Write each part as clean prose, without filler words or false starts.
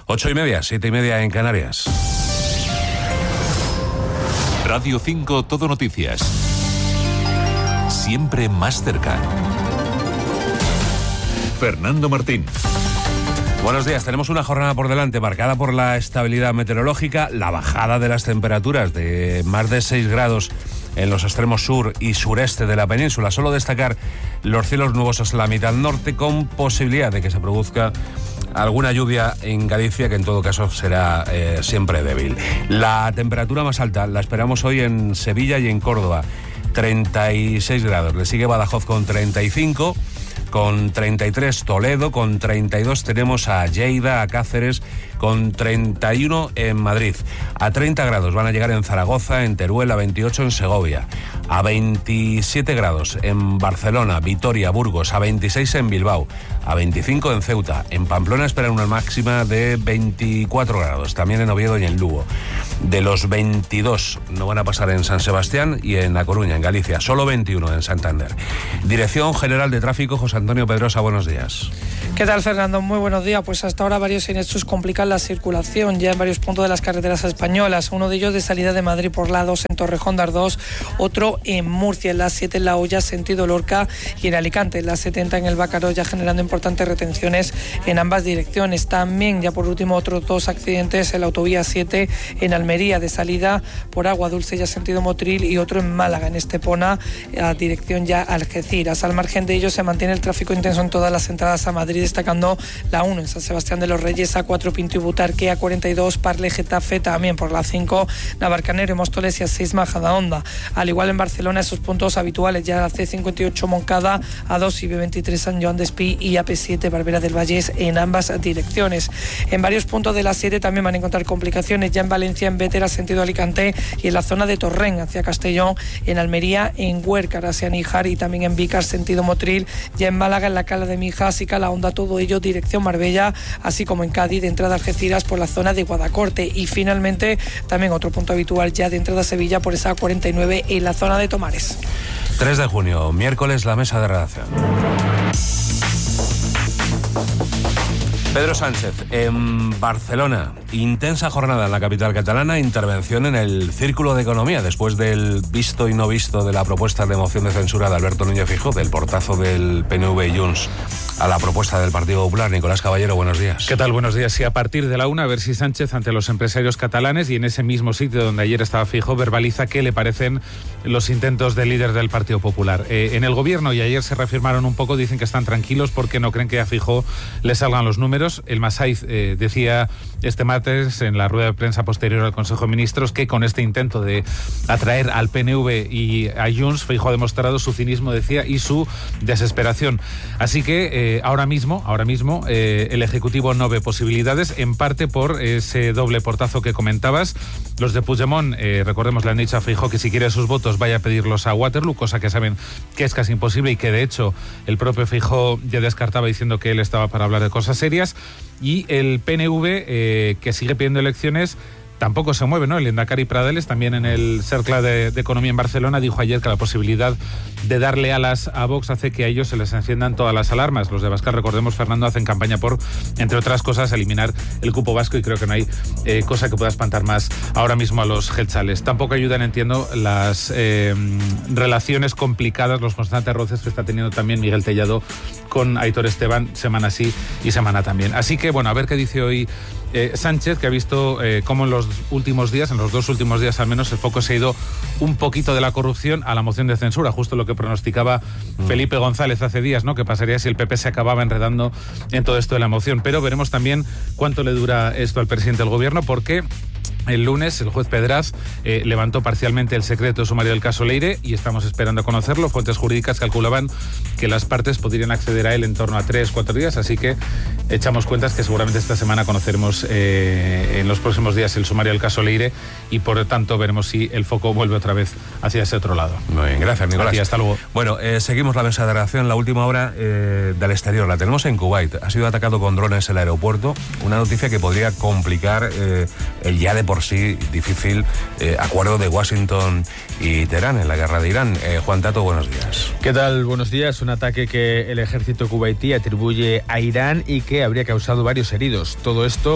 8:30, 7:30 en Canarias. Radio 5 Todo Noticias. Siempre más cerca. Fernando Martín. Buenos días, tenemos una jornada por delante marcada por la estabilidad meteorológica, la bajada de las temperaturas de más de 6 grados en los extremos sur y sureste de la península. Solo destacar los cielos nubosos en la mitad norte, con posibilidad de que se produzca alguna lluvia en Galicia, que en todo caso será siempre débil. La temperatura más alta la esperamos hoy en Sevilla y en Córdoba, 36 grados. Le sigue Badajoz con 35, con 33 Toledo, con 32 tenemos a Lleida, a Cáceres, con 31 en Madrid. A 30 grados van a llegar en Zaragoza, en Teruel, a 28 en Segovia, a 27 grados en Barcelona, Vitoria, Burgos, a 26 en Bilbao, a 25 en Ceuta. En Pamplona esperan una máxima de 24 grados, también en Oviedo y en Lugo. De los 22 no van a pasar en San Sebastián y en A Coruña, en Galicia, solo 21 en Santander. Dirección General de Tráfico, José Antonio Pedrosa, buenos días. ¿Qué tal, Fernando? Muy buenos días. Pues hasta ahora varios siniestros complican la circulación ya en varios puntos de las carreteras españolas. Uno de ellos de salida de Madrid por la 2 en Torrejón de Ardoz, otro en Murcia, en la 7 en La Hoya, sentido Lorca, y en Alicante, en la 70 en el Bácaro, ya generando importantes retenciones en ambas direcciones. También, ya por último, otros 2 accidentes en la autovía 7 en Almería, de salida por Agua Dulce, ya sentido Motril, y otro en Málaga, en Estepona, a dirección ya Algeciras. Al margen de ello, se mantiene el tráfico intenso en todas las entradas a Madrid, destacando la 1 en San Sebastián de los Reyes, A4 Pinto y Butarque, A42 Parle Getafe, también por la 5 Navarcanero y Móstoles, y A6 Majadahonda. Al igual en Barcelona, esos puntos habituales, ya la C58 Moncada, A2 y B23 San Joan Despí y AP7 Barbera del Vallés en ambas direcciones. En varios puntos de la 7 también van a encontrar complicaciones, ya en Valencia, en Bétera, sentido Alicante, y en la zona de Torrent hacia Castellón, en Almería, en Huércar hacia Níjar, y también en Vícar, sentido Motril, ya en Málaga, en la Cala de Mijas y Calahonda, todo ello dirección Marbella, así como en Cádiz, de entrada a Algeciras por la zona de Guadacorte. Y finalmente también otro punto habitual ya de entrada a Sevilla por esa 49 en la zona de Tomares. 3 de junio, miércoles, la mesa de redacción. Pedro Sánchez, en Barcelona, intensa jornada en la capital catalana, intervención en el Círculo de Economía, después del visto y no visto de la propuesta de moción de censura de Alberto Núñez Feijóo, del portazo del PNV y Junts a la propuesta del Partido Popular. Nicolás Caballero, buenos días. ¿Qué tal? Buenos días. Y a partir de la 1, a ver si Sánchez, ante los empresarios catalanes y en ese mismo sitio donde ayer estaba Feijóo, verbaliza qué le parecen los intentos del líder del Partido Popular. En el gobierno, y ayer se reafirmaron un poco, dicen que están tranquilos porque no creen que a Feijóo le salgan los números. El Masaiz decía este martes en la rueda de prensa posterior al Consejo de Ministros que con este intento de atraer al PNV y a Junts, Feijóo ha demostrado su cinismo, decía, y su desesperación. Así que ahora mismo el Ejecutivo no ve posibilidades, en parte por ese doble portazo que comentabas. Los de Puigdemont, recordemos, le han dicho a Feijóo que si quiere sus votos vaya a pedirlos a Waterloo, cosa que saben que es casi imposible y que de hecho el propio Feijóo ya descartaba diciendo que él estaba para hablar de cosas serias. Y el PNV, que sigue pidiendo elecciones, tampoco se mueve, ¿no? El lehendakari Pradelles, también en el Cercle de Economía en Barcelona, dijo ayer que la posibilidad de darle alas a Vox hace que a ellos se les enciendan todas las alarmas. Los de Abascal, recordemos, Fernando, hacen campaña por, entre otras cosas, eliminar el cupo vasco, y creo que no hay cosa que pueda espantar más ahora mismo a los jeltzales. Tampoco ayudan, entiendo, las relaciones complicadas, los constantes roces que está teniendo también Miguel Tellado con Aitor Esteban, semana sí y semana también. Así que, bueno, a ver qué dice hoy Sánchez, que ha visto cómo en los últimos días, en los 2 últimos días al menos, el foco se ha ido un poquito de la corrupción a la moción de censura, justo lo que pronosticaba Felipe González hace días, ¿no? Que pasaría si el PP se acababa enredando en todo esto de la moción. Pero veremos también cuánto le dura esto al presidente del gobierno, porque el lunes el juez Pedraz levantó parcialmente el secreto sumario del caso Leire y estamos esperando a conocerlo. Fuentes jurídicas calculaban que las partes podrían acceder a él en torno a 3-4 días, así que echamos cuentas que seguramente esta semana conoceremos en los próximos días el sumario del caso Leire y por tanto veremos si el foco vuelve otra vez hacia ese otro lado. Muy bien, gracias, Nicolás. Gracias, hasta luego. Bueno, seguimos la mesa de redacción, la última hora del exterior. La tenemos en Kuwait. Ha sido atacado con drones el aeropuerto, una noticia que podría complicar el ya de por sí difícil acuerdo de Washington y Teherán en la guerra de Irán. Juan Tato, buenos días. ¿Qué tal? Buenos días. Un ataque que el ejército kuwaití atribuye a Irán y que habría causado varios heridos. Todo esto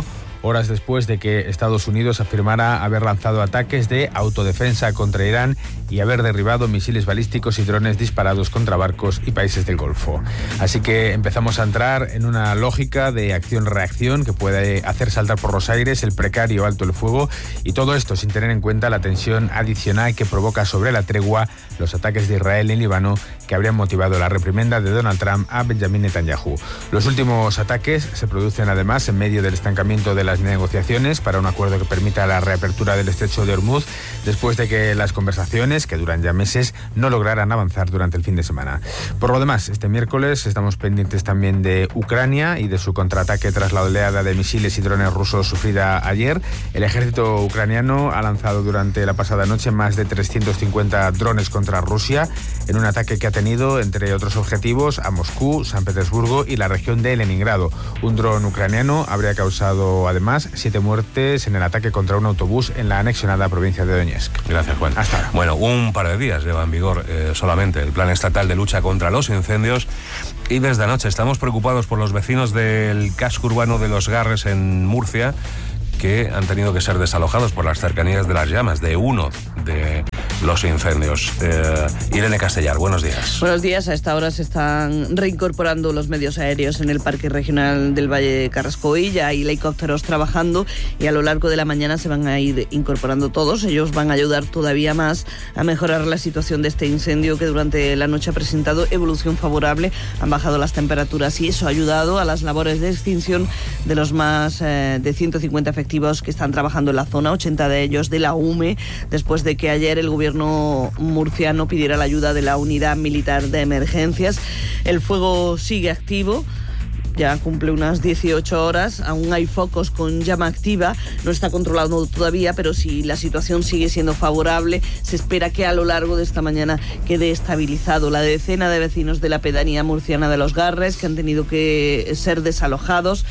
horas después de que Estados Unidos afirmara haber lanzado ataques de autodefensa contra Irán y haber derribado misiles balísticos y drones disparados contra barcos y países del Golfo. Así que empezamos a entrar en una lógica de acción-reacción que puede hacer saltar por los aires el precario alto el fuego, y todo esto sin tener en cuenta la tensión adicional que provoca sobre la tregua los ataques de Israel en Líbano, que habrían motivado la reprimenda de Donald Trump a Benjamin Netanyahu. Los últimos ataques se producen además en medio del estancamiento de las negociaciones para un acuerdo que permita la reapertura del estrecho de Hormuz, después de que las conversaciones, que duran ya meses, no lograran avanzar durante el fin de semana. Por lo demás, este miércoles estamos pendientes también de Ucrania y de su contraataque tras la oleada de misiles y drones rusos sufrida ayer. El ejército ucraniano ha lanzado durante la pasada noche más de 350 drones contra Rusia, en un ataque que ha tenido, entre otros objetivos, a Moscú, San Petersburgo y la región de Leningrado. Un dron ucraniano habría causado, además, 7 muertes en el ataque contra un autobús en la anexionada provincia de Donetsk. Gracias, Juan. Hasta ahora. Bueno, un par de días lleva en vigor solamente el Plan Estatal de Lucha contra los Incendios, y desde anoche estamos preocupados por los vecinos del casco urbano de Los Garres en Murcia, que han tenido que ser desalojados por las cercanías de las llamas de uno de los incendios. Irene Castellar, buenos días. Buenos días. A esta hora se están reincorporando los medios aéreos en el Parque Regional del Valle de Carrascoy. Ya hay helicópteros trabajando y a lo largo de la mañana se van a ir incorporando todos. Ellos van a ayudar todavía más a mejorar la situación de este incendio, que durante la noche ha presentado evolución favorable. Han bajado las temperaturas y eso ha ayudado a las labores de extinción de los más de 150 efectivos que están trabajando en la zona, 80 de ellos de la UME, después de que ayer el gobierno murciano pidiera la ayuda de la Unidad Militar de Emergencias. El fuego sigue activo. Ya cumple unas 18 horas, aún hay focos con llama activa, no está controlado todavía, pero si la situación sigue siendo favorable, se espera que a lo largo de esta mañana quede estabilizado. La decena de vecinos de la pedanía murciana de Los Garres, que han tenido que ser desalojados,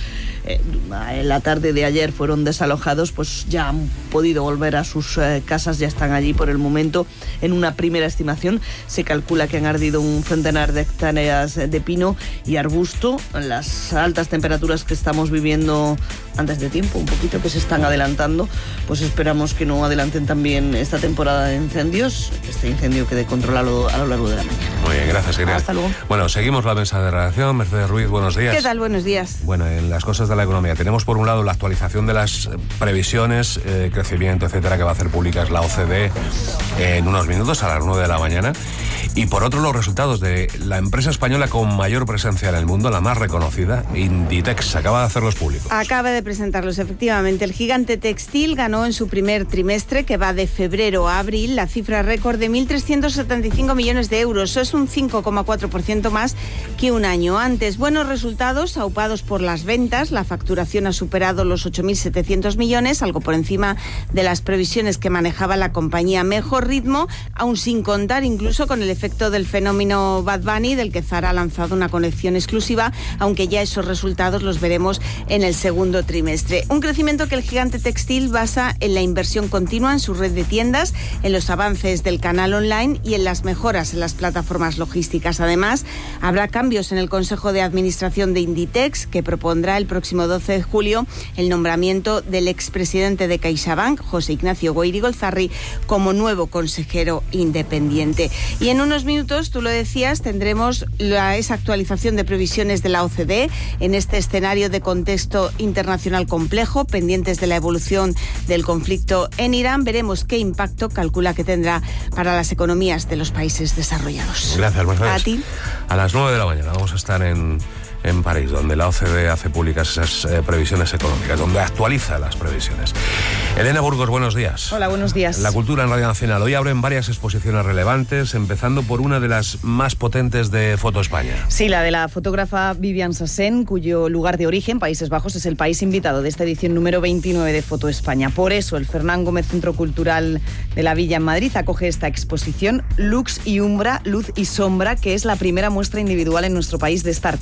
en la tarde de ayer fueron desalojados, pues ya han podido volver a sus casas, ya están allí por el momento. En una primera estimación se calcula que han ardido un centenar de hectáreas de pino y arbusto. Las altas temperaturas que estamos viviendo antes de tiempo, un poquito que se están adelantando, pues esperamos que no adelanten también esta temporada de incendios, que este incendio quede controlado a lo largo de la mañana. Muy bien, gracias, Irene. Hasta luego. Bueno, seguimos la mesa de redacción. Mercedes Ruiz, buenos días. ¿Qué tal? Buenos días. Bueno, en las cosas de la economía tenemos por un lado la actualización de las previsiones, crecimiento, etcétera, que va a hacer públicas la OCDE en unos minutos, a las 9 de la mañana. Y por otro, los resultados de la empresa española con mayor presencia en el mundo, la más reconocida, Inditex, acaba de hacerlos públicos. Acaba de presentarlos, efectivamente. El gigante textil ganó en su primer trimestre, que va de febrero a abril, la cifra récord de 1.375 millones de euros. Eso es un 5,4% más que un año antes. Buenos resultados, aupados por las ventas. La facturación ha superado los 8.700 millones, algo por encima de las previsiones que manejaba la compañía. Mejor ritmo, aún sin contar incluso con el efecto del fenómeno Bad Bunny, del que Zara ha lanzado una colección exclusiva, aunque ya esos resultados los veremos en el segundo trimestre. Un crecimiento que el gigante textil basa en la inversión continua en su red de tiendas, en los avances del canal online y en las mejoras en las plataformas logísticas. Además, habrá cambios en el Consejo de Administración de Inditex, que propondrá el próximo 12 de julio el nombramiento del expresidente de CaixaBank, José Ignacio Goirigolzarri, como nuevo consejero independiente. Y en unos minutos, tú lo decías, tendremos esa actualización de previsiones de la OCDE en este escenario de contexto internacional complejo, pendientes de la evolución del conflicto en Irán. Veremos qué impacto calcula que tendrá para las economías de los países desarrollados. Gracias, Mercedes. A ti. A las 9 de la mañana vamos a estar en París, donde la OCDE hace públicas esas previsiones económicas, donde actualiza las previsiones. Elena Burgos, buenos días. Hola, buenos días. La cultura en Radio Nacional. Hoy abren varias exposiciones relevantes, empezando por una de las más potentes de Foto España. Sí, la de la fotógrafa Vivian Sassen, cuyo lugar de origen, Países Bajos, es el país invitado de esta edición número 29 de Foto España. Por eso, el Fernán Gómez Centro Cultural de la Villa en Madrid acoge esta exposición Lux y Umbra, Luz y Sombra, que es la primera muestra individual en nuestro país de esta artista.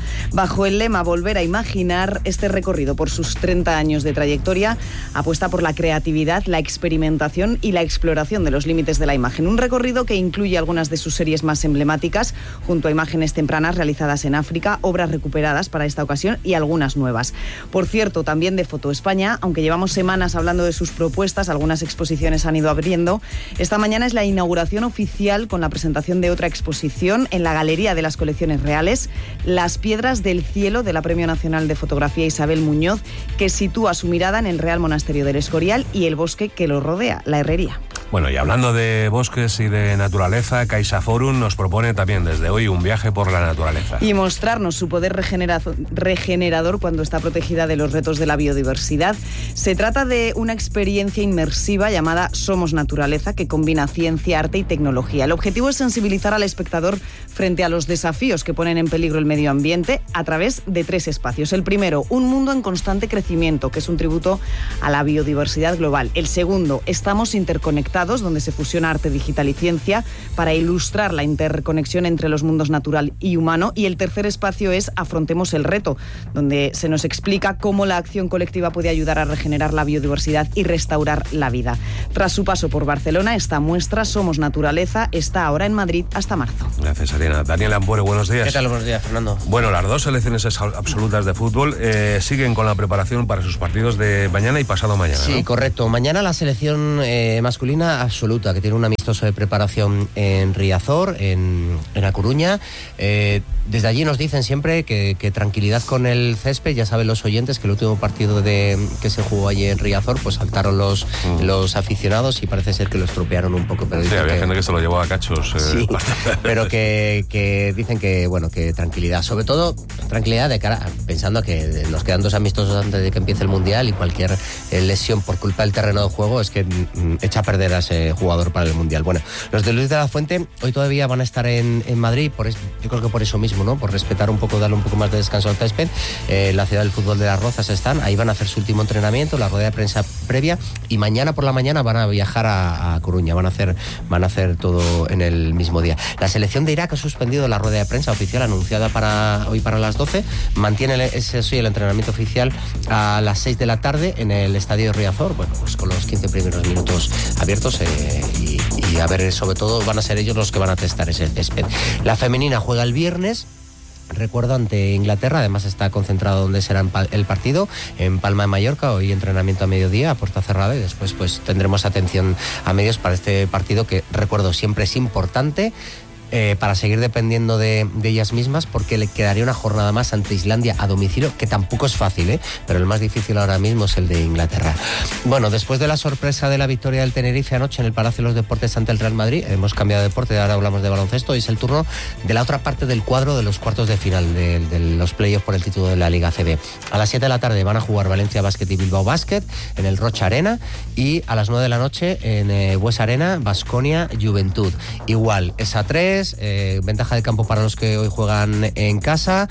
Bajo el lema Volver a imaginar, este recorrido por sus 30 años de trayectoria apuesta por la creatividad, la experimentación y la exploración de los límites de la imagen. Un recorrido que incluye algunas de sus series más emblemáticas, junto a imágenes tempranas realizadas en África, obras recuperadas para esta ocasión y algunas nuevas. Por cierto, también de Foto España, aunque llevamos semanas hablando de sus propuestas, algunas exposiciones han ido abriendo. Esta mañana es la inauguración oficial con la presentación de otra exposición en la Galería de las Colecciones Reales, Las Piedras del Cielo, de la Premio Nacional de Fotografía Isabel Muñoz, que sitúa su mirada en el Real Monasterio del Escorial y el bosque que lo rodea, la Herrería. Bueno, y hablando de bosques y de naturaleza, CaixaForum nos propone también desde hoy un viaje por la naturaleza. Y mostrarnos su poder regenerador cuando está protegida de los retos de la biodiversidad. Se trata de una experiencia inmersiva llamada Somos Naturaleza, que combina ciencia, arte y tecnología. El objetivo es sensibilizar al espectador frente a los desafíos que ponen en peligro el medio ambiente a través de 3 espacios. El primero, un mundo en constante crecimiento, que es un tributo a la biodiversidad global. El segundo, Estamos interconectados, donde se fusiona arte, digital y ciencia para ilustrar la interconexión entre los mundos natural y humano. Y el tercer espacio es Afrontemos el reto, donde se nos explica cómo la acción colectiva puede ayudar a regenerar la biodiversidad y restaurar la vida. Tras su paso por Barcelona, esta muestra Somos Naturaleza está ahora en Madrid hasta marzo. Gracias, Ariana. Daniel Ampuero, buenos días. ¿Qué tal? Buenos días, Fernando. Bueno, las 2 selecciones absolutas de fútbol siguen con la preparación para sus partidos de mañana y pasado mañana. Sí, ¿no? Correcto. Mañana la selección masculina absoluta, que tiene un amistoso de preparación en Riazor, en A Coruña. Desde allí nos dicen siempre que tranquilidad con el césped. Ya saben los oyentes que el último partido que se jugó allí en Riazor, pues saltaron los aficionados y parece ser que lo estropearon un poco. Pero sí, había gente que se lo llevó a cachos. Sí, pero que dicen que, bueno, que tranquilidad. Sobre todo, tranquilidad de cara, pensando que nos quedan 2 amistosos antes de que empiece el Mundial y cualquier lesión por culpa del terreno de juego es que echa a perder a ese jugador para el Mundial. Bueno, los de Luis de la Fuente hoy todavía van a estar en Madrid, yo creo que por eso mismo, ¿no? Por respetar un poco, darle un poco más de descanso al césped. La ciudad del fútbol de Las Rozas están, ahí van a hacer su último entrenamiento, la rueda de prensa previa, y mañana por la mañana van a viajar a Coruña, van a hacer todo en el mismo día. La selección de Irak ha suspendido la rueda de prensa oficial anunciada para hoy para las 12, mantiene el entrenamiento oficial a las 6 de la tarde en el estadio Riazor, bueno, pues con los 15 primeros minutos abiertos y a ver, sobre todo van a ser ellos los que van a testar ese césped. La femenina juega el viernes, recuerdo, ante Inglaterra. Además está concentrado donde será el partido, en Palma de Mallorca. Hoy entrenamiento a mediodía, a puerta cerrada, y después pues tendremos atención a medios para este partido que, recuerdo, siempre es importante para seguir dependiendo de ellas mismas, porque le quedaría una jornada más ante Islandia a domicilio, que tampoco es fácil, pero el más difícil ahora mismo es el de Inglaterra. Bueno, después de la sorpresa de la victoria del Tenerife anoche en el Palacio de los Deportes ante el Real Madrid, hemos cambiado de deporte, ahora hablamos de baloncesto, y es el turno de la otra parte del cuadro de los cuartos de final de los playoffs por el título de la Liga ACB. A las 7 de la tarde van a jugar Valencia Basket y Bilbao Basket en el Rocha Arena, y a las 9 de la noche en Bues Arena, Baskonia Juventud. Igual, es a 3, ventaja de campo para los que hoy juegan en casa,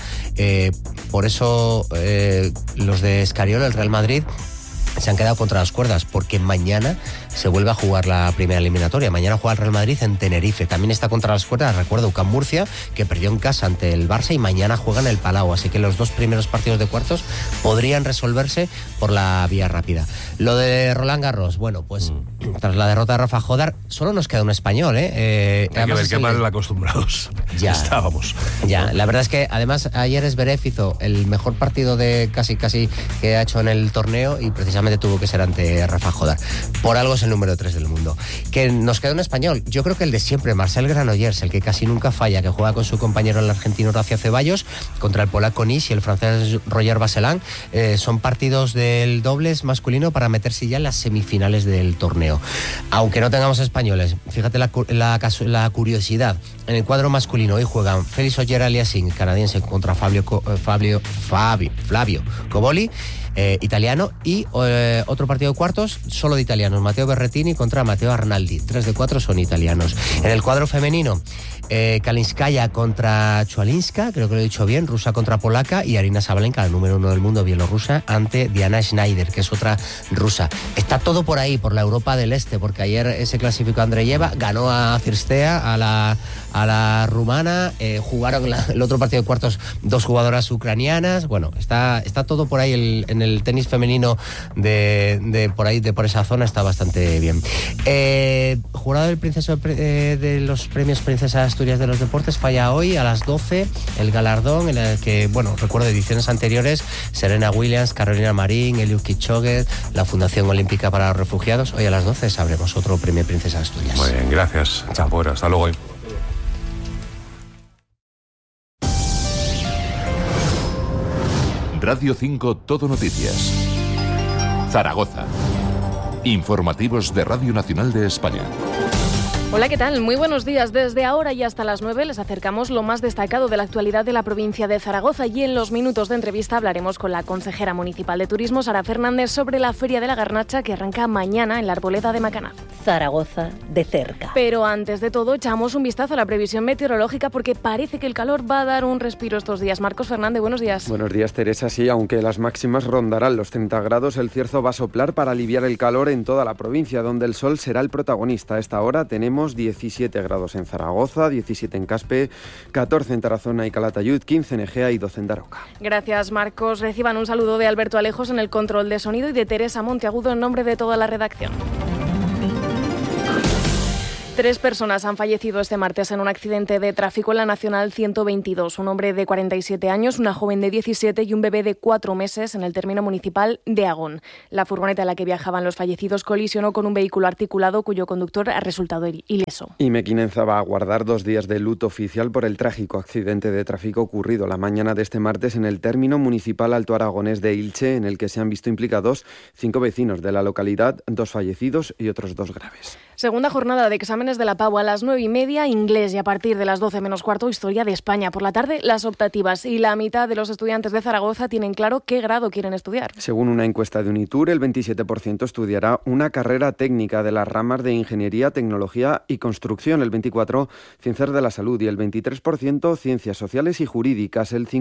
por eso los de Escariolo, el Real Madrid, se han quedado contra las cuerdas, porque mañana se vuelve a jugar la primera eliminatoria. Mañana juega el Real Madrid en Tenerife. También está contra las cuerdas, recuerdo, UCAM Murcia, que perdió en casa ante el Barça, y mañana juega en el Palau. Así que los 2 primeros partidos de cuartos podrían resolverse por la vía rápida. Lo de Roland Garros, bueno, pues tras la derrota de Rafa Jodar, solo nos queda un español, Hay que ver qué mal acostumbrados ya estábamos. Ya, la verdad es que además ayer Zverev hizo el mejor partido de casi que ha hecho en el torneo, y precisamente tuvo que ser ante Rafa Jodar. Por algo es el número 3 del mundo. Que nos queda un español, yo creo que el de siempre, Marcel Granollers, el que casi nunca falla, que juega con su compañero el argentino Horacio Ceballos contra el polaco Nis y el francés Roger Vasselin. Son partidos del dobles masculino para meterse ya en las semifinales del torneo. Aunque no tengamos españoles, fíjate la curiosidad. En el cuadro masculino hoy juegan Félix Auger-Aliassime, canadiense, contra Flavio Cobolli. italiano. Y otro partido de cuartos, solo de italianos, Matteo Berrettini contra Matteo Arnaldi. 3 de 4 son italianos. En el cuadro femenino, Kalinskaya contra Chualinska, creo que lo he dicho bien, rusa contra polaca, y Arina Sabalenka, la número 1 del mundo, bielorrusa, ante Diana Schneider, que es otra rusa. Está todo por ahí, por la Europa del Este, porque ayer se clasificó Andreyeva, ganó a Cirstea, a la rumana, jugaron el otro partido de cuartos 2 jugadoras ucranianas. Bueno, está todo por ahí, en el tenis femenino de por esa zona está bastante bien. Jurado del de los premios Princesa Asturias de los Deportes falla hoy a las 12 el galardón en el que, bueno, recuerdo ediciones anteriores, Serena Williams, Carolina Marín, Eliud Kipchoge, la Fundación Olímpica para los Refugiados. Hoy a las 12 sabremos otro premio Princesa Asturias. Muy bien, gracias. Chao, hasta luego. Radio 5 Todo Noticias. Zaragoza. Informativos de Radio Nacional de España. Hola, ¿qué tal? Muy buenos días. Desde ahora y hasta las 9 les acercamos lo más destacado de la actualidad de la provincia de Zaragoza, y en los minutos de entrevista hablaremos con la consejera municipal de Turismo, Sara Fernández, sobre la Feria de la Garnacha que arranca mañana en la Arboleda de Macanaz. Zaragoza de cerca. Pero antes de todo echamos un vistazo a la previsión meteorológica, porque parece que el calor va a dar un respiro estos días. Marcos Fernández, buenos días. Buenos días, Teresa. Sí, aunque las máximas rondarán los 30 grados, el cierzo va a soplar para aliviar el calor en toda la provincia, donde el sol será el protagonista. A esta hora tenemos 17 grados en Zaragoza, 17 en Caspe, 14 en Tarazona y Calatayud, 15 en Egea y 12 en Daroca. Gracias, Marcos. Reciban un saludo de Alberto Alejos en el control de sonido y de Teresa Monteagudo en nombre de toda la redacción. 3 personas han fallecido este martes en un accidente de tráfico en la Nacional 122. Un hombre de 47 años, una joven de 17 y un bebé de 4 meses en el término municipal de Agón. La furgoneta en la que viajaban los fallecidos colisionó con un vehículo articulado cuyo conductor ha resultado ileso. Y Mequinenza va a guardar 2 días de luto oficial por el trágico accidente de tráfico ocurrido la mañana de este martes en el término municipal alto aragonés de Ilche, en el que se han visto implicados 5 vecinos de la localidad, 2 fallecidos y otros 2 graves. Segunda jornada de exámenes de la PAU a las 9:30, inglés, y a partir de las 12 menos cuarto, historia de España. Por la tarde, las optativas, y la mitad de los estudiantes de Zaragoza tienen claro qué grado quieren estudiar. Según una encuesta de Unitur, el 27% estudiará una carrera técnica de las ramas de Ingeniería, Tecnología y Construcción, el 24% Ciencias de la Salud y el 23% Ciencias Sociales y Jurídicas. El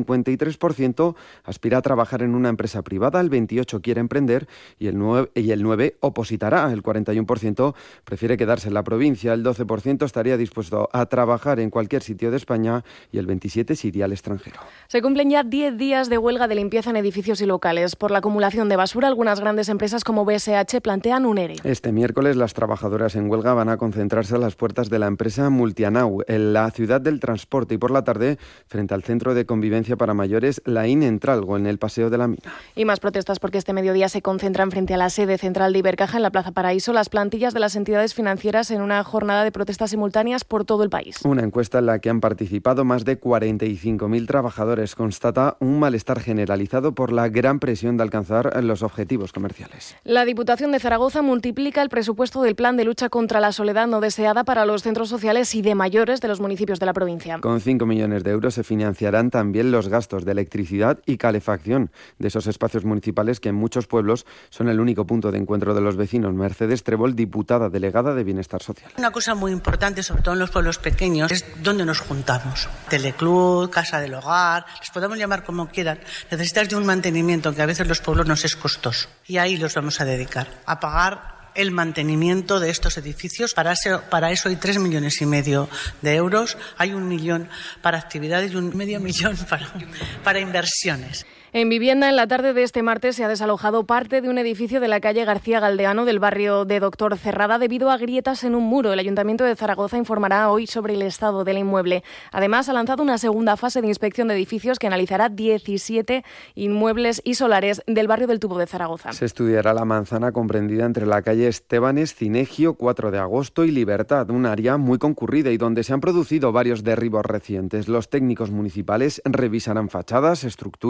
53% aspira a trabajar en una empresa privada, el 28% quiere emprender y el 9% opositará. El 41% prefiere quedarse en la provincia, el 12% estaría dispuesto a trabajar en cualquier sitio de España y el 27% se iría al extranjero. Se cumplen ya 10 días de huelga de limpieza en edificios y locales. Por la acumulación de basura, algunas grandes empresas como BSH plantean un ERE. Este miércoles las trabajadoras en huelga van a concentrarse a las puertas de la empresa Multianau, en la ciudad del transporte, y por la tarde frente al Centro de Convivencia para Mayores Laín en Tralgo, en el Paseo de la Mina. Y más protestas porque este mediodía se concentran frente a la sede central de Ibercaja en la Plaza Paraíso las plantillas de las entidades financieras en una jornada de protestas simultáneas por todo el país. Una encuesta en la que han participado más de 45.000 trabajadores constata un malestar generalizado por la gran presión de alcanzar los objetivos comerciales. La Diputación de Zaragoza multiplica el presupuesto del Plan de Lucha contra la Soledad No Deseada para los centros sociales y de mayores de los municipios de la provincia. Con 5 millones de euros se financiarán también los gastos de electricidad y calefacción de esos espacios municipales que en muchos pueblos son el único punto de encuentro de los vecinos. Mercedes Trébol, diputada delegada de Bienestar Social. Una cosa muy importante, sobre todo en los pueblos pequeños, es dónde nos juntamos. Teleclub, casa del hogar, les podemos llamar como quieran. Necesitas de un mantenimiento que a veces los pueblos nos es costoso. Y ahí los vamos a dedicar a pagar el mantenimiento de estos edificios. Para eso hay 3,5 millones de euros. Hay 1 millón para actividades y 1,5 millón para inversiones. En vivienda, en la tarde de este martes se ha desalojado parte de un edificio de la calle García Galdeano del barrio de Doctor Cerrada debido a grietas en un muro. El Ayuntamiento de Zaragoza informará hoy sobre el estado del inmueble. Además, ha lanzado una segunda fase de inspección de edificios que analizará 17 inmuebles y solares del barrio del Tubo de Zaragoza. Se estudiará la manzana comprendida entre la calle Estebanes, Cinegio, 4 de agosto y Libertad, un área muy concurrida y donde se han producido varios derribos recientes. Los técnicos municipales revisarán fachadas, estructuras y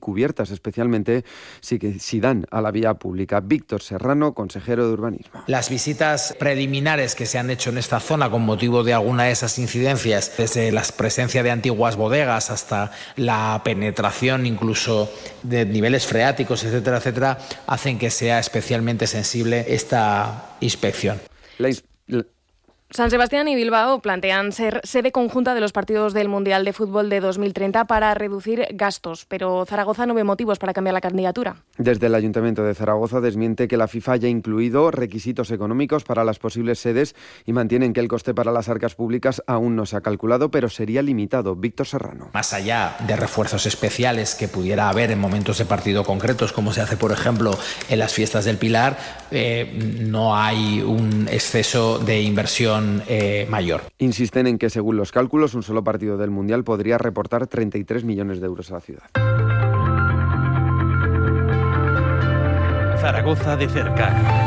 cubiertas, especialmente si dan a la vía pública. Víctor Serrano, consejero de Urbanismo. Las visitas preliminares que se han hecho en esta zona con motivo de alguna de esas incidencias, desde la presencia de antiguas bodegas hasta la penetración incluso de niveles freáticos, etcétera, etcétera, hacen que sea especialmente sensible esta inspección. San Sebastián y Bilbao plantean ser sede conjunta de los partidos del Mundial de Fútbol de 2030 para reducir gastos, pero Zaragoza no ve motivos para cambiar la candidatura. Desde el Ayuntamiento de Zaragoza desmiente que la FIFA haya incluido requisitos económicos para las posibles sedes y mantienen que el coste para las arcas públicas aún no se ha calculado, pero sería limitado. Víctor Serrano. Más allá de refuerzos especiales que pudiera haber en momentos de partido concretos, como se hace, por ejemplo, en las fiestas del Pilar, no hay un exceso de inversión mayor. Insisten en que, según los cálculos, un solo partido del Mundial podría reportar 33 millones de euros a la ciudad. Zaragoza de cerca.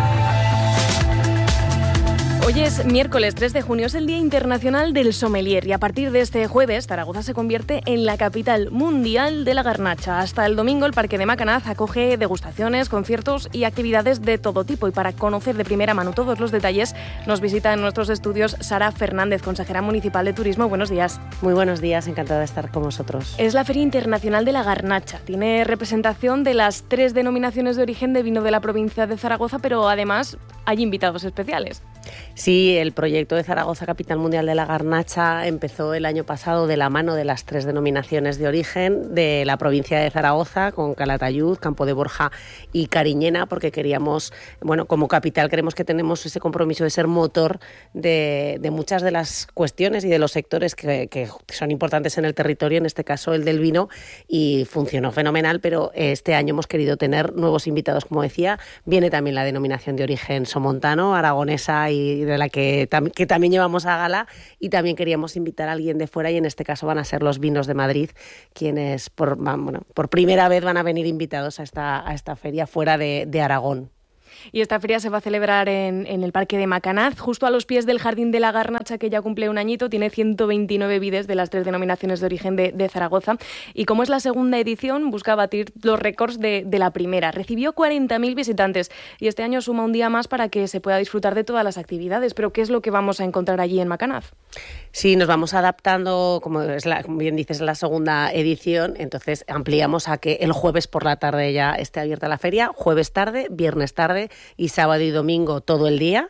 Hoy es miércoles 3 de junio, es el Día Internacional del Sommelier y a partir de este jueves Zaragoza se convierte en la capital mundial de la garnacha. Hasta el domingo el Parque de Macanaz acoge degustaciones, conciertos y actividades de todo tipo y para conocer de primera mano todos los detalles nos visita en nuestros estudios Sara Fernández, consejera municipal de Turismo. Buenos días. Muy buenos días, encantada de estar con vosotros. Es la Feria Internacional de la Garnacha. Tiene representación de las 3 denominaciones de origen de vino de la provincia de Zaragoza, pero además hay invitados especiales. Sí, el proyecto de Zaragoza Capital Mundial de la Garnacha empezó el año pasado de la mano de las 3 denominaciones de origen de la provincia de Zaragoza, con Calatayud, Campo de Borja y Cariñena, porque queríamos, como capital creemos que tenemos ese compromiso de ser motor de muchas de las cuestiones y de los sectores que son importantes en el territorio, en este caso el del vino, y funcionó fenomenal, pero este año hemos querido tener nuevos invitados, como decía. Viene también la denominación de origen somontano, aragonesa y de la que también llevamos a gala, y también queríamos invitar a alguien de fuera y en este caso van a ser los vinos de Madrid quienes por primera vez van a venir invitados a esta feria fuera de Aragón. Y esta feria se va a celebrar en el Parque de Macanaz, justo a los pies del Jardín de la Garnacha, que ya cumple un añito. Tiene 129 vides de las 3 denominaciones de origen de Zaragoza. Y como es la segunda edición, busca batir los récords de la primera. Recibió 40.000 visitantes y este año suma un día más para que se pueda disfrutar de todas las actividades. Pero ¿qué es lo que vamos a encontrar allí en Macanaz? Sí, nos vamos adaptando, como bien dices, la segunda edición. Entonces ampliamos a que el jueves por la tarde ya esté abierta la feria. Jueves tarde, viernes tarde y sábado y domingo todo el día.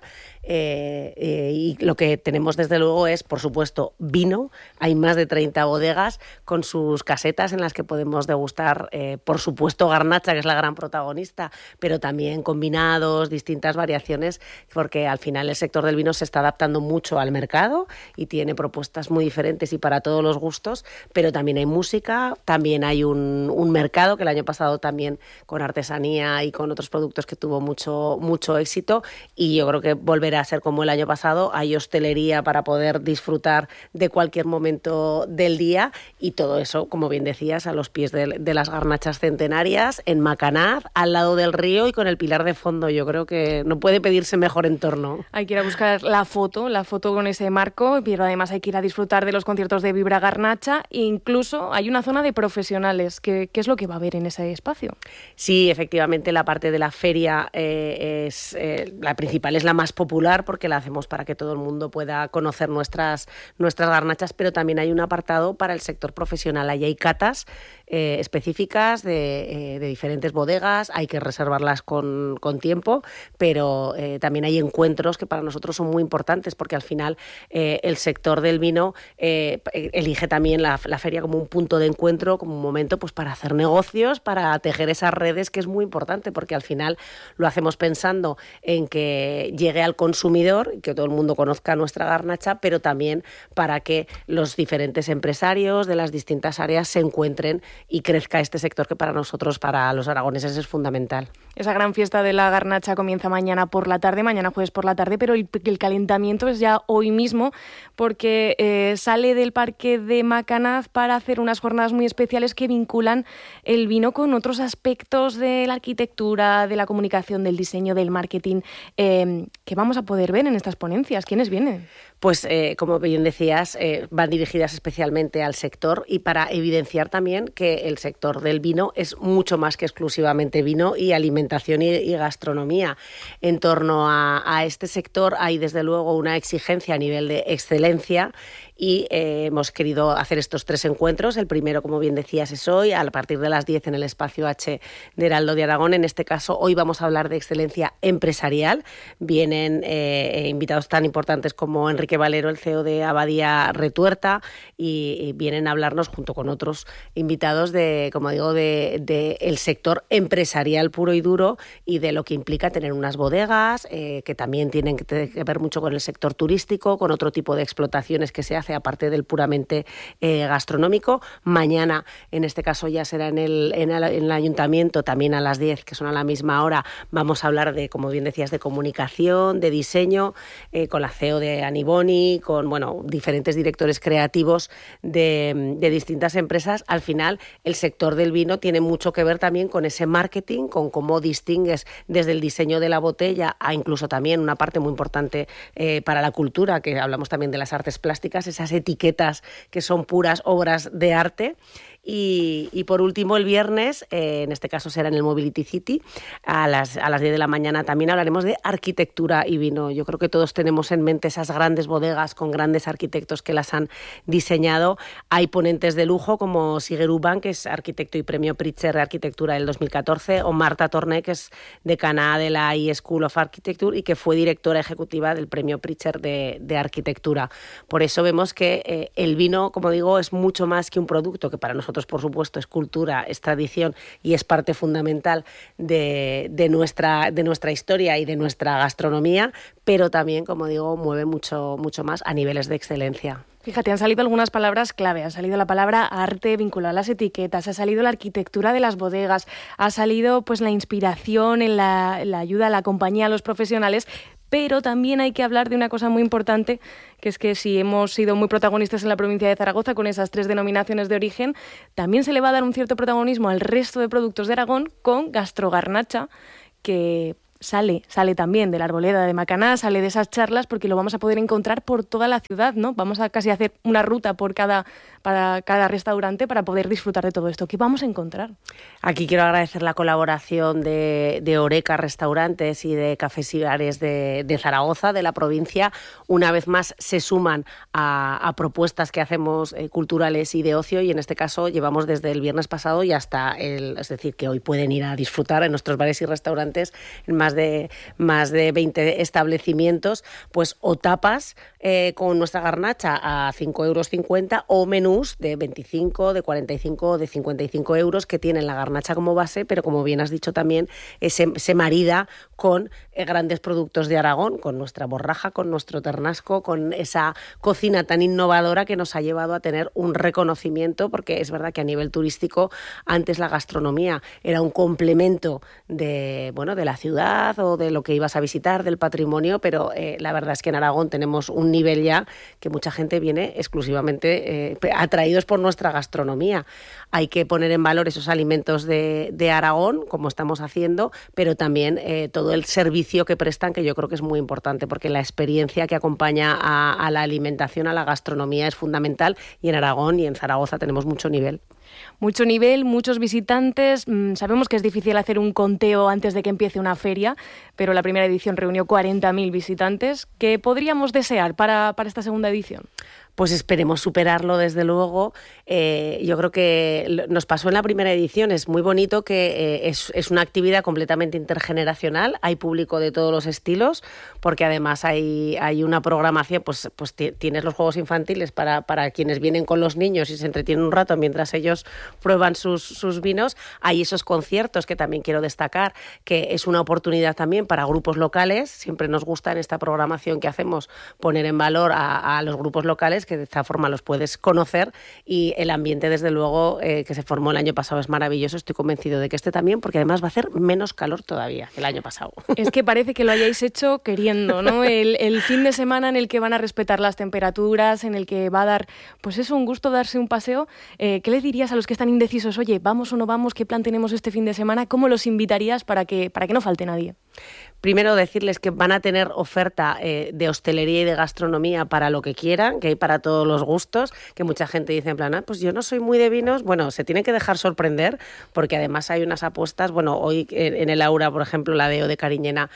Y lo que tenemos desde luego es, por supuesto, vino. Hay más de 30 bodegas con sus casetas en las que podemos degustar, por supuesto, garnacha, que es la gran protagonista, pero también combinados, distintas variaciones, porque al final el sector del vino se está adaptando mucho al mercado y tiene propuestas muy diferentes y para todos los gustos, pero también hay música, también hay un mercado que el año pasado también con artesanía y con otros productos que tuvo mucho éxito, y yo creo que volverá a ser como el año pasado. Hay hostelería para poder disfrutar de cualquier momento del día y todo eso, como bien decías, a los pies de las garnachas centenarias, en Macanaz, al lado del río y con el Pilar de fondo. Yo creo que no puede pedirse mejor entorno. Hay que ir a buscar la foto con ese marco, pero además hay que ir a disfrutar de los conciertos de Vibra Garnacha e incluso hay una zona de profesionales. ¿Qué es lo que va a haber en ese espacio? Sí, efectivamente, la parte de la feria es la principal, es la más popular, porque la hacemos para que todo el mundo pueda conocer nuestras garnachas, pero también hay un apartado para el sector profesional. Ahí hay catas específicas de diferentes bodegas, hay que reservarlas con tiempo, pero también hay encuentros que para nosotros son muy importantes, porque al final el sector del vino elige también la feria como un punto de encuentro, como un momento pues para hacer negocios, para tejer esas redes, que es muy importante, porque al final lo hacemos pensando en que llegue al consumidor, que todo el mundo conozca nuestra garnacha, pero también para que los diferentes empresarios de las distintas áreas se encuentren y crezca este sector que para nosotros, para los aragoneses, es fundamental. Esa gran fiesta de la garnacha comienza mañana jueves por la tarde, pero el calentamiento es ya hoy mismo, porque sale del Parque de Macanaz para hacer unas jornadas muy especiales que vinculan el vino con otros aspectos de la arquitectura, de la comunicación, del diseño, del marketing, que vamos a poder ver en estas ponencias. ¿Quiénes vienen? Pues, como bien decías, van dirigidas especialmente al sector y para evidenciar también que el sector del vino es mucho más que exclusivamente vino y alimentación y gastronomía. En torno a este sector hay, desde luego, una exigencia a nivel de excelencia y hemos querido hacer estos 3 encuentros. El primero, como bien decías, es hoy, a partir de las 10 en el Espacio H de Heraldo de Aragón. En este caso, hoy vamos a hablar de excelencia empresarial. Vienen invitados tan importantes como Enrique Valero, el CEO de Abadía Retuerta, y vienen a hablarnos junto con otros invitados de, como digo, de el sector empresarial puro y duro y de lo que implica tener unas bodegas que también tienen que ver mucho con el sector turístico, con otro tipo de explotaciones que se hace aparte del puramente gastronómico. Mañana, en este caso, ya será en el ayuntamiento, también a las 10, que son a la misma hora. Vamos a hablar de, como bien decías, de comunicación, de diseño, con la CEO de Aniboni, con diferentes directores creativos de distintas empresas. Al final, el sector del vino tiene mucho que ver también con ese marketing, con cómo distingues desde el diseño de la botella a incluso también una parte muy importante para la cultura, que hablamos también de las artes plásticas, esas etiquetas que son puras obras de arte. Y por último, el viernes, en este caso será en el Mobility City, a las 10 de la mañana también hablaremos de arquitectura y vino. Yo creo que todos tenemos en mente esas grandes bodegas con grandes arquitectos que las han diseñado. Hay ponentes de lujo como Sigur Uban, que es arquitecto y premio Pritzker de Arquitectura del 2014, o Marta Torné, que es decana de la School of Architecture y que fue directora ejecutiva del premio Pritzker de Arquitectura. Por eso vemos que el vino, como digo, es mucho más que un producto, que para nosotros, por supuesto, es cultura, es tradición y es parte fundamental de nuestra historia y de nuestra gastronomía, pero también, como digo, mueve mucho más a niveles de excelencia. Fíjate, han salido algunas palabras clave. Ha salido la palabra arte vinculada a las etiquetas, ha salido la arquitectura de las bodegas, ha salido pues la inspiración, en la ayuda a la compañía, a los profesionales. Pero también hay que hablar de una cosa muy importante, que es que si hemos sido muy protagonistas en la provincia de Zaragoza con esas 3 denominaciones de origen, también se le va a dar un cierto protagonismo al resto de productos de Aragón con Gastrogarnacha, que sale también de la Arboleda de Macanaz, sale de esas charlas, porque lo vamos a poder encontrar por toda la ciudad, ¿no? Vamos a casi hacer una ruta para cada restaurante para poder disfrutar de todo esto. ¿Qué vamos a encontrar? Aquí quiero agradecer la colaboración de Oreca Restaurantes y de Cafés y Bares de Zaragoza, de la provincia. Una vez más se suman a propuestas que hacemos culturales y de ocio, y en este caso llevamos desde el viernes pasado y hasta es decir, que hoy pueden ir a disfrutar en nuestros bares y restaurantes en más de 20 establecimientos, pues o tapas con nuestra garnacha a 5,50 euros o menús de 25, de 45, de 55 euros que tienen la garnacha como base, pero como bien has dicho también, se marida con grandes productos de Aragón, con nuestra borraja, con nuestro ternasco, con esa cocina tan innovadora que nos ha llevado a tener un reconocimiento, porque es verdad que a nivel turístico antes la gastronomía era un complemento de la ciudad o de lo que ibas a visitar, del patrimonio, pero la verdad es que en Aragón tenemos un nivel ya que mucha gente viene exclusivamente atraídos por nuestra gastronomía. Hay que poner en valor esos alimentos de Aragón, como estamos haciendo, pero también todo el servicio que prestan, que yo creo que es muy importante, porque la experiencia que acompaña a la alimentación, a la gastronomía, es fundamental, y en Aragón y en Zaragoza tenemos mucho nivel. Mucho nivel, muchos visitantes. Sabemos que es difícil hacer un conteo antes de que empiece una feria, pero la primera edición reunió 40.000 visitantes. ¿Qué podríamos desear para esta segunda edición? Pues esperemos superarlo, desde luego. Yo creo que nos pasó en la primera edición. Es muy bonito que es una actividad completamente intergeneracional. Hay público de todos los estilos, porque además hay una programación, pues tienes los juegos infantiles para quienes vienen con los niños y se entretienen un rato mientras ellos prueban sus vinos. Hay esos conciertos que también quiero destacar, que es una oportunidad también para grupos locales. Siempre nos gusta en esta programación que hacemos poner en valor a los grupos locales. visibles, que de esta forma los puedes conocer, y el ambiente, desde luego, que se formó el año pasado es maravilloso. Estoy convencido de que este también, porque además va a hacer menos calor todavía que el año pasado. Es que parece que lo hayáis hecho queriendo, ¿no? El fin de semana en el que van a respetar las temperaturas, en el que va a dar, pues eso, un gusto darse un paseo. ¿Qué le dirías a los que están indecisos? Oye, ¿vamos o no vamos? ¿Qué plan tenemos este fin de semana? ¿Cómo los invitarías para que no falte nadie? Primero, decirles que van a tener oferta de hostelería y de gastronomía para lo que quieran, que hay para todos los gustos, que mucha gente dice en plan, pues yo no soy muy de vinos. Bueno, se tienen que dejar sorprender, porque además hay unas apuestas. Bueno, hoy en el Aura, por ejemplo, la DEO de Cariñena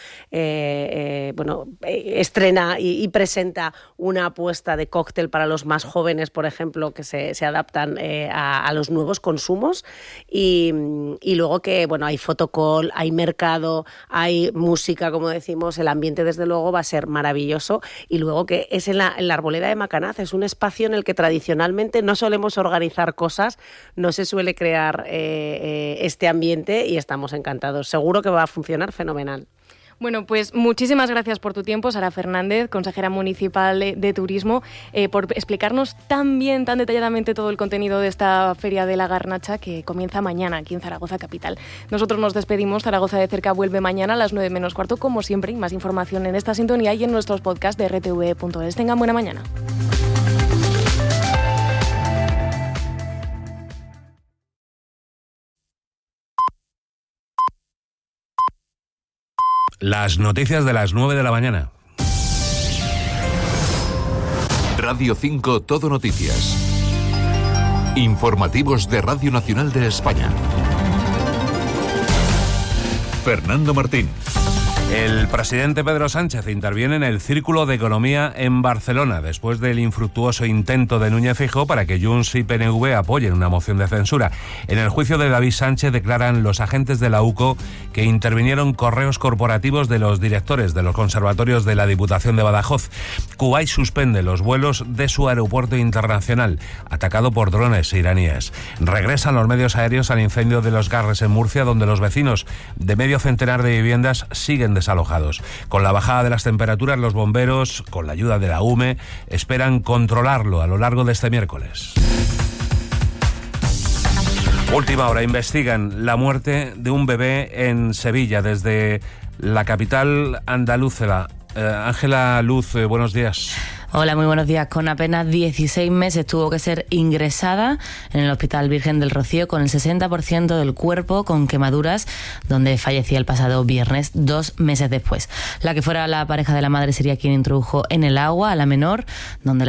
estrena y presenta una apuesta de cóctel para los más jóvenes, por ejemplo, que se adaptan a los nuevos consumos. Y luego que, bueno, hay fotocall, hay mercado, hay música, como decimos. El ambiente, desde luego, va a ser maravilloso. Y luego que es en la Arboleda de Macanaz, es un espacio en el que tradicionalmente no solemos organizar cosas, no se suele crear este ambiente, y estamos encantados. Seguro que va a funcionar fenomenal. Bueno, pues muchísimas gracias por tu tiempo, Sara Fernández, consejera municipal de Turismo, por explicarnos tan bien, tan detalladamente todo el contenido de esta Feria de la Garnacha, que comienza mañana aquí en Zaragoza capital. Nosotros nos despedimos. Zaragoza de Cerca vuelve mañana a las 9 menos cuarto, como siempre, y más información en esta sintonía y en nuestros podcasts de rtv.es. Tengan buena mañana. Las noticias de las 9 de la mañana. Radio 5 Todo Noticias. Informativos de Radio Nacional de España. Fernando Martín. El presidente Pedro Sánchez interviene en el Círculo de Economía en Barcelona después del infructuoso intento de Núñez Feijóo para que Junts y PNV apoyen una moción de censura. En el juicio de David Sánchez declaran los agentes de la UCO que intervinieron correos corporativos de los directores de los conservatorios de la Diputación de Badajoz. Kuwait suspende los vuelos de su aeropuerto internacional, atacado por drones iraníes. Regresan los medios aéreos al incendio de Los Garres en Murcia, donde los vecinos de medio centenar de viviendas siguen desalojados. Con la bajada de las temperaturas, los bomberos, con la ayuda de la UME, esperan controlarlo a lo largo de este miércoles. Última hora, investigan la muerte de un bebé en Sevilla, desde la capital andaluza. Ángela Luz, buenos días. Hola, muy buenos días. Con apenas 16 meses tuvo que ser ingresada en el Hospital Virgen del Rocío con el 60% del cuerpo con quemaduras, donde fallecía el pasado viernes, 2 meses después. La que fuera la pareja de la madre sería quien introdujo en el agua a la menor, donde